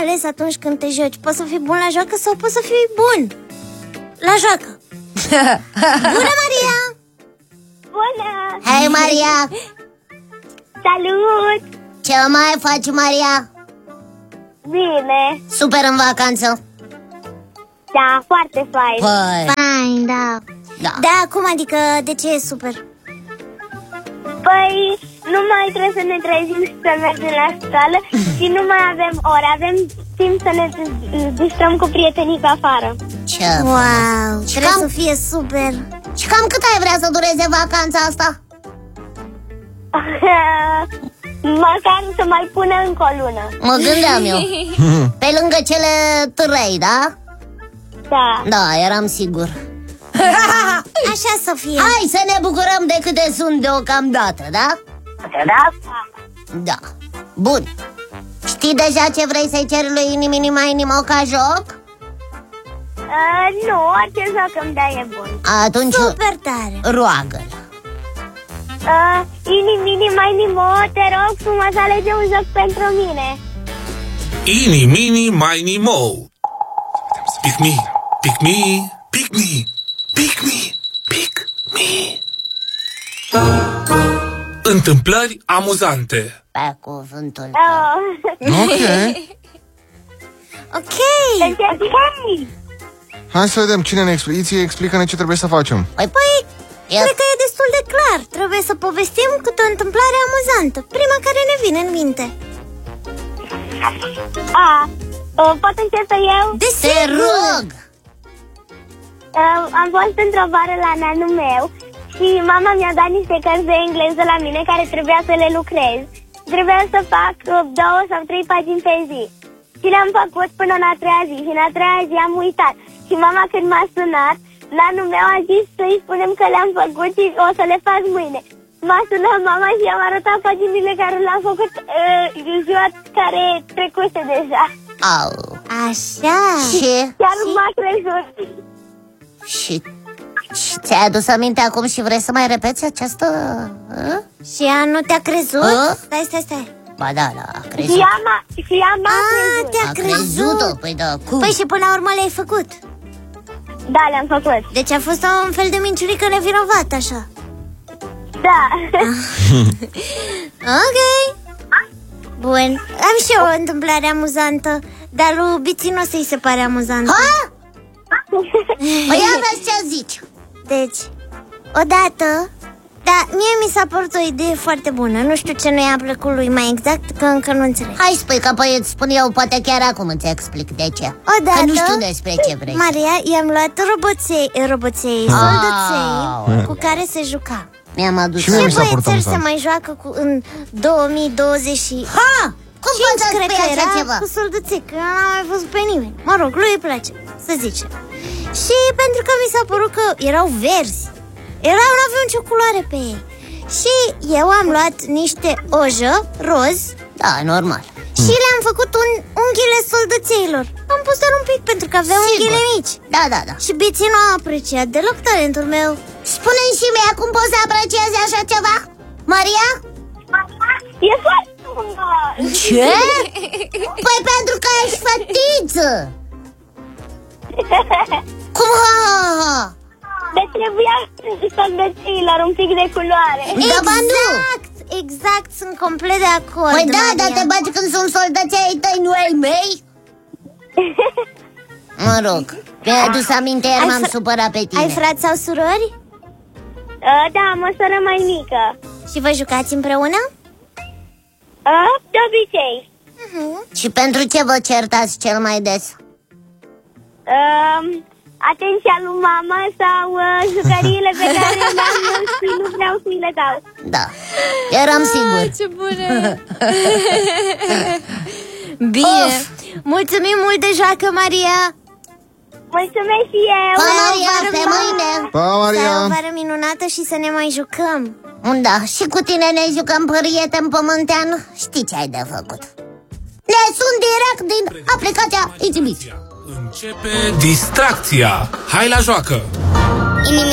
ales atunci când te joci. Poți să fii bun la joacă sau poți să fii bun la joacă. Bună, Maria! Bună! Hai, Maria! Salut! Ce mai faci, Maria? Bine! Super în vacanță? Da, foarte fain. Păi, Fain, da. Da, cum adică, de ce e super? Păi, nu mai trebuie să ne trezim și să mergem la școală și nu mai avem ore, avem timp să ne distrăm cu prietenii pe afară. ce Wow, Și trebuie cam- să fie super. Și cam cât ai vrea să dureze vacanța asta? Măcar să mai pună încă o lună. Mă gândeam eu. Pe lângă cele 3, da? Da. Da, eram sigur. Așa să fie. Hai să ne bucurăm de câte sunt deocamdată, da? Da? Da. Bun. Știi deja ce vrei să-i ceri lui Ini Mini Mai Nimo ca joc? Nu, orice joc îmi dai e bun. Atunci Super tare. roagă-l. Ini, mini, mai nimo, te rog frumos, alege un joc pentru mine. Ini, mini, mini, mo. Pick me, pick me, pick me, pick me, pick me. Întâmplări amuzante. Pe cuvântul tău. Ok. Ok. Hai să vedem cine ne explică. Iție, explică-ne ce trebuie să facem. Păi, Cred că e destul de clar. Trebuie să povestim câte o întâmplare amuzantă. Prima care ne vine în minte. Pot începe eu? te rog. Am fost într-o vară la nanul meu și mama mi-a dat niște cărți de engleză la mine care trebuia să le lucrez. Trebuia să fac 2 sau 3 pagini pe zi. Și le-am făcut până în a 3-a zi și în a 3-a zi am uitat. Și mama când m-a sunat, nanul meu a zis să-i spunem că le-am făcut și o să le fac mâine. M-a sunat mama și i-am arătat paginile care le-am făcut ziua care trecuse deja. Au. Așa. Și? Chiar m-a crezut. Și ți-ai adus aminte acum și vrei să mai repeți această? Și ea nu te-a crezut? Stai. Ba da, a crezut. Și ea m-a crezut. te-a A crezut-o? Păi da, cum? Păi și până la urmă le-ai făcut. Da, le-am făcut. Deci a fost un fel de minciurică nevinovată, așa. Da. Ok. Bun. Am și eu o întâmplare amuzantă, dar lui Biții nu o să-i se pare amuzantă. Ha? Păi ia vezi ce zici. Deci, odată, da, mie mi s-a părut o idee foarte bună. Nu știu ce nu i-a plăcut lui mai exact, că încă nu înțeleg. Hai spui, că apoi îți spun eu, poate chiar acum îți explic de ce. Odată, că nu știu despre ce vrei. Maria, i-am luat soldăței cu care se juca. Mi-am adus. Și mie mi s-a părut Băiețel se amuzant. mai joacă în 2020. Ha! Cum poți să cred spui că așa era ceva? cu soldăței, că n-am mai văzut pe nimeni. Mă rog, lui îi place, să zicem. Și pentru că mi s-a părut că erau verzi, n-aveau nicio culoare pe ei. Și eu am luat niște ojă roz. Da, normal. Și le-am făcut unghiile soldățeilor. Am pus doar un pic pentru că aveau unghiile mici. Da. Și Biții nu a apreciat deloc talentul meu. Spune-mi și mie, cum poți să apreciezi așa ceva? Maria? E foarte frumos. Ce? Păi pentru că ești fetiță. Cum ha? Deci trebuia soldăților un pic de culoare. Exact, sunt complet de acord. Păi da, Maria. dar te bagi când sunt soldății ai tăi, nu ai mei? Mă rog, mi-ai adus aminte, iar m-am supărat pe tine. Ai frați sau surori? Da, am o soră mai mică. Și vă jucați împreună? De obicei. Și pentru ce vă certați cel mai des? Atenția lui mama sau jucăriile pe care le-am și nu vreau să-i le dau. Da, eram sigur. Ce bună! Bine, mulțumim mult de joacă, Maria. Mulțumesc și eu. Pa, Maria, pe mâine. Pa, Maria. Să o vară minunată și să ne mai jucăm. Da, și cu tine ne jucăm, prieten pământean. Știi ce ai de făcut. Le sun direct din aplicația Itzy Bici. Începe distracția. Hai la joacă!